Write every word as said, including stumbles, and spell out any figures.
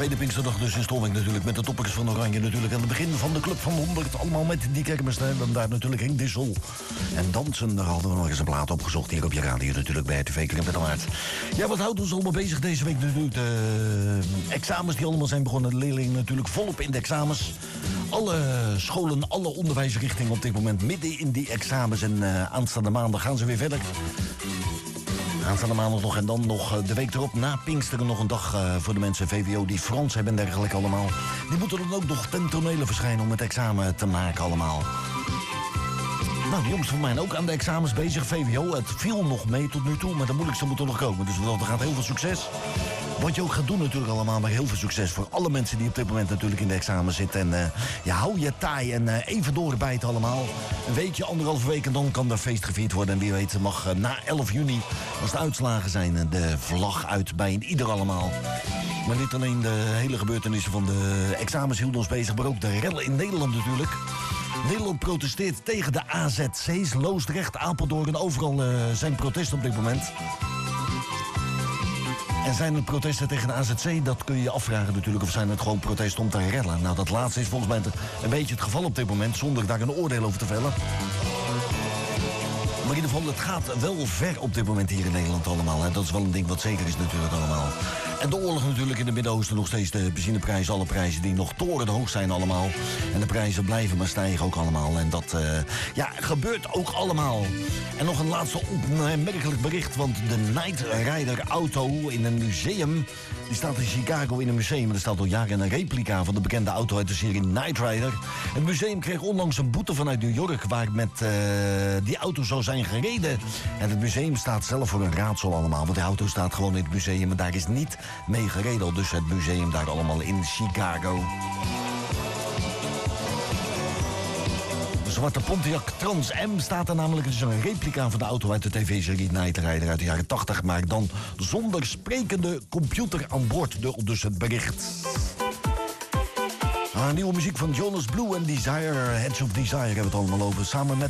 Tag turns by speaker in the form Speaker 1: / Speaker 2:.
Speaker 1: tweede Pinksterdag dus in Stolwijk natuurlijk. Met de toppers van Oranje natuurlijk. Aan het begin van de Club van honderd. Allemaal met die kermis. Dan daar natuurlijk Henk Dissel. En dansen, daar hadden we nog eens een plaat opgezocht. Hier op je radio natuurlijk bij R T V Club met Amaart. Ja, wat houdt ons allemaal bezig deze week natuurlijk? De examens die allemaal zijn begonnen. De leerlingen natuurlijk volop in de examens. Alle scholen, alle onderwijsrichtingen op dit moment midden in die examens. En uh, aanstaande maandag gaan ze weer verder. Aanstaande maandag nog en dan nog de week erop na Pinksteren nog een dag uh, voor de mensen V W O die Frans hebben en dergelijke allemaal. Die moeten dan ook nog ten tonele verschijnen om het examen te maken allemaal. Nou, de jongens van mij ook aan de examens bezig, V W O. Het viel nog mee tot nu toe, maar de moeilijkste moet er nog komen. Dus er gaat heel veel succes. Wat je ook gaat doen natuurlijk allemaal, maar heel veel succes voor alle mensen die op dit moment natuurlijk in de examen zitten. En uh, ja, hou je taai en uh, even doorbijten allemaal. Een weekje, anderhalve week en dan kan er feest gevierd worden. En wie weet mag uh, na elf juni, als de uitslagen zijn, uh, de vlag uit bij een ieder allemaal. Maar niet alleen de hele gebeurtenissen van de examens hielden ons bezig, maar ook de rellen in Nederland natuurlijk. Nederland protesteert tegen de A Z C's, Loosdrecht, Apeldoorn en overal uh, zijn protesten op dit moment. En zijn het protesten tegen de A Z C? Dat kun je je afvragen natuurlijk. Of zijn het gewoon protesten om te rellen? Nou, dat laatste is volgens mij een beetje het geval op dit moment, zonder daar een oordeel over te vellen. Maar in ieder geval, het gaat wel ver op dit moment hier in Nederland allemaal. Hè. Dat is wel een ding wat zeker is natuurlijk allemaal. En de oorlog natuurlijk in het Midden-Oosten, nog steeds de benzineprijzen, alle prijzen die nog torenhoog zijn allemaal. En de prijzen blijven maar stijgen ook allemaal. En dat uh, ja, gebeurt ook allemaal. En nog een laatste opmerkelijk bericht, want de Knight Rider auto in een museum, die staat in Chicago in een museum. En er staat al jaren een replica van de bekende auto uit de serie Knight Rider. Het museum kreeg onlangs een boete vanuit New York waar met uh, die auto zou zijn gereden. En het museum staat zelf voor een raadsel allemaal, want die auto staat gewoon in het museum en daar is niet mee gereden. Dus het museum daar allemaal in Chicago. De zwarte Pontiac Trans M staat er namelijk. Het is een replica van de auto uit de tv-serie Knight Rider uit de jaren tachtig, maar dan zonder sprekende computer aan boord. Dus het bericht. Ah, nieuwe muziek van Jonas Blue en Desire, Heads of Desire hebben we het allemaal over. Samen met